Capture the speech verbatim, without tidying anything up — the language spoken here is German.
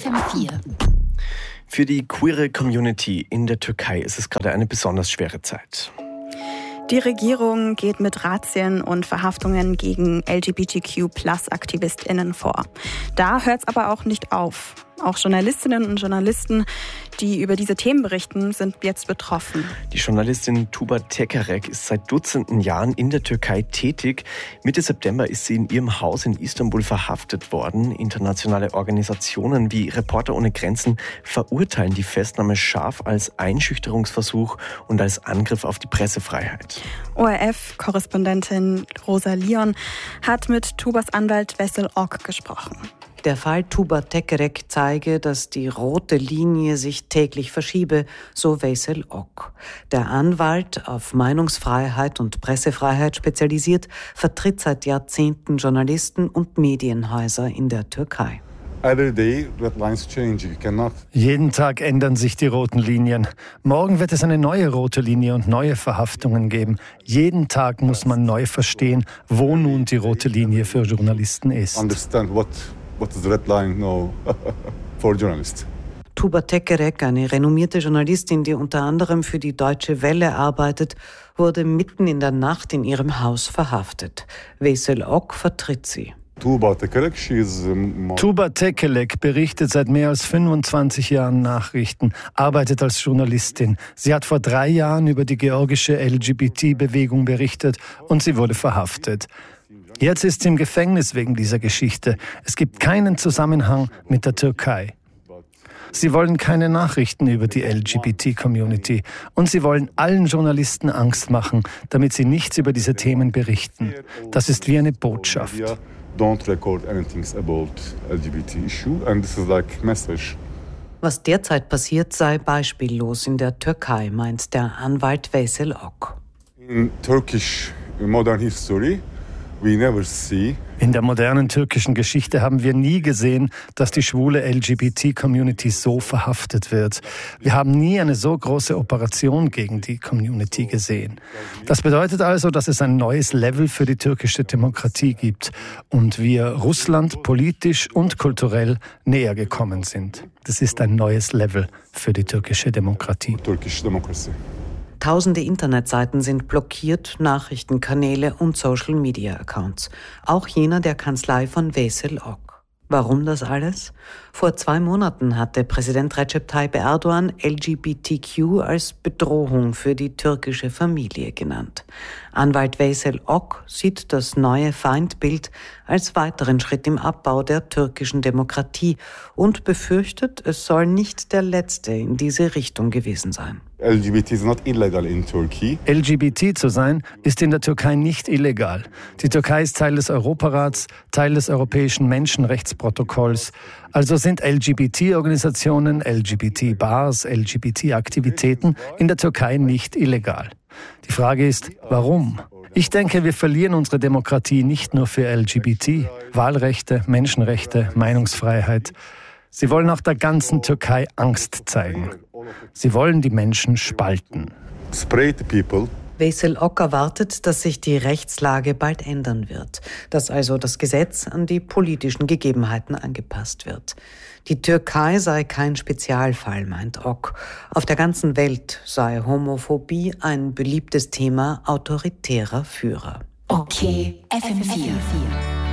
F M vier. Für die queere Community in der Türkei ist es gerade eine besonders schwere Zeit. Die Regierung geht mit Razzien und Verhaftungen gegen L G B T Q Plus AktivistInnen vor. Da hört es aber auch nicht auf. Auch Journalistinnen und Journalisten, die über diese Themen berichten, sind jetzt betroffen. Die Journalistin Tuba Tekerek ist seit Dutzenden Jahren in der Türkei tätig. Mitte September ist sie in ihrem Haus in Istanbul verhaftet worden. Internationale Organisationen wie Reporter ohne Grenzen verurteilen die Festnahme scharf als Einschüchterungsversuch und als Angriff auf die Pressefreiheit. O R F-Korrespondentin Rosa Leon hat mit Tubas Anwalt Veysel Ok gesprochen. Der Fall Tuba Tekerek zeige, dass die rote Linie sich täglich verschiebe, so Veysel Ok. Der Anwalt, auf Meinungsfreiheit und Pressefreiheit spezialisiert, vertritt seit Jahrzehnten Journalisten und Medienhäuser in der Türkei. Jeden Tag ändern sich die roten Linien. Morgen wird es eine neue rote Linie und neue Verhaftungen geben. Jeden Tag muss man neu verstehen, wo nun die rote Linie für Journalisten ist. What is the red line now for journalists? Tuba Tekerek, eine renommierte Journalistin, die unter anderem für die Deutsche Welle arbeitet, wurde mitten in der Nacht in ihrem Haus verhaftet. Veysel Ok vertritt sie. Tuba Tekerek, she is, um, Tuba Tekerek berichtet seit mehr als fünfundzwanzig Jahren Nachrichten, arbeitet als Journalistin. Sie hat vor drei Jahren über die georgische L G B T-Bewegung berichtet und sie wurde verhaftet. Jetzt ist sie im Gefängnis wegen dieser Geschichte. Es gibt keinen Zusammenhang mit der Türkei. Sie wollen keine Nachrichten über die L G B T-Community und sie wollen allen Journalisten Angst machen, damit sie nichts über diese Themen berichten. Das ist wie eine Botschaft. Don't record anything about L G B T issue and this is like message. Was derzeit passiert, sei beispiellos in der Türkei, meint der Anwalt Veysel Ok. In Turkish modern history we never see. In der modernen türkischen Geschichte haben wir nie gesehen, dass die schwule L G B T-Community so verhaftet wird. Wir haben nie eine so große Operation gegen die Community gesehen. Das bedeutet also, dass es ein neues Level für die türkische Demokratie gibt und wir Russland politisch und kulturell näher gekommen sind. Das ist ein neues Level für die türkische Demokratie. Turkish democracy. Tausende Internetseiten sind blockiert, Nachrichtenkanäle und Social-Media-Accounts. Auch jener der Kanzlei von Veysel Ok. Warum das alles? Vor zwei Monaten hatte Präsident Recep Tayyip Erdogan L G B T Q als Bedrohung für die türkische Familie genannt. Anwalt Veysel Ok sieht das neue Feindbild als weiteren Schritt im Abbau der türkischen Demokratie und befürchtet, es soll nicht der letzte in diese Richtung gewesen sein. L G B T is not illegal in Turkey. L G B T zu sein, ist in der Türkei nicht illegal. Die Türkei ist Teil des Europarats, Teil des Europäischen Menschenrechtsprotokolls. Also sind L G B T-Organisationen, L G B T-Bars, L G B T-Aktivitäten in der Türkei nicht illegal. Die Frage ist, warum? Ich denke, wir verlieren unsere Demokratie nicht nur für L G B T, Wahlrechte, Menschenrechte, Meinungsfreiheit. Sie wollen auch der ganzen Türkei Angst zeigen. Sie wollen die Menschen spalten. Spray the people. Veysel Ok erwartet, dass sich die Rechtslage bald ändern wird, dass also das Gesetz an die politischen Gegebenheiten angepasst wird. Die Türkei sei kein Spezialfall, meint Ok. Auf der ganzen Welt sei Homophobie ein beliebtes Thema autoritärer Führer. Okay, F M vier.